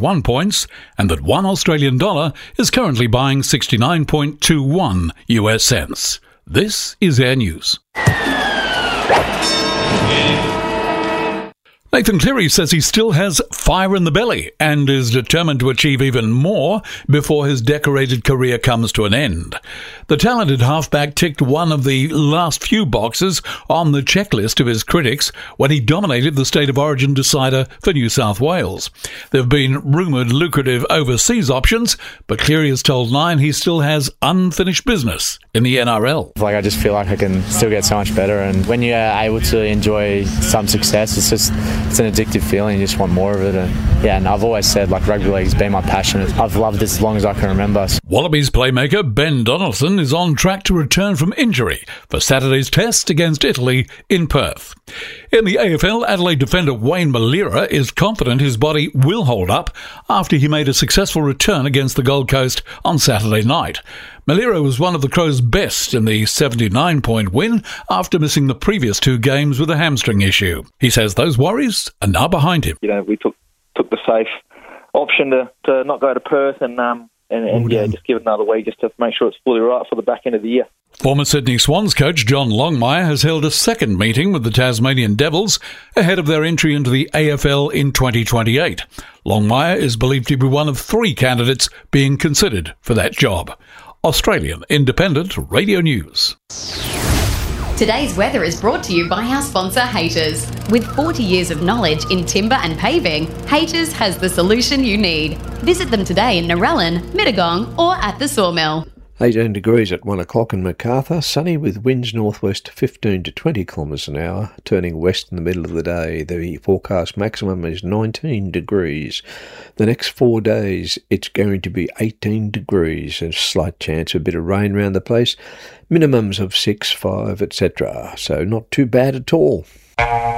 71 points and that one Australian dollar is currently buying 69.21 US cents. This is Air News. Nathan Cleary says he still has fire in the belly and is determined to achieve even more before his decorated career comes to an end. The talented halfback ticked one of the last few boxes on the checklist of his critics when he dominated the State of Origin decider for New South Wales. There have been rumoured lucrative overseas options, but Cleary has told Nine he still has unfinished business in the NRL. I just feel like I can still get so much better, and when you're able to enjoy some success, it's an addictive feeling. You just want more of it. And I've always said rugby league's been my passion. I've loved this as long as I can remember. Wallabies playmaker Ben Donaldson is on track to return from injury for Saturday's test against Italy in Perth. In the AFL, Adelaide defender Wayne Malira is confident his body will hold up after he made a successful return against the Gold Coast on Saturday night. Malira was one of the Crows' best in the 79-point win after missing the previous two games with a hamstring issue. He says those worries are now behind him. We took the safe option to not go to Perth and just give it another week just to make sure it's fully right for the back end of the year. Former Sydney Swans coach John Longmire has held a second meeting with the Tasmanian Devils ahead of their entry into the AFL in 2028. Longmire is believed to be one of three candidates being considered for that job. Australian Independent Radio News. Today's weather is brought to you by our sponsor, Haters. With 40 years of knowledge in timber and paving, Haters has the solution you need. Visit them today in Narellan, Mittagong or at the Sawmill. 18 degrees at 1 o'clock in Macarthur, sunny with winds northwest 15 to 20 kilometres an hour, turning west in the middle of the day. The forecast maximum is 19 degrees. The next 4 days it's going to be 18 degrees, a slight chance of a bit of rain around the place, minimums of 6, 5, etc. So not too bad at all.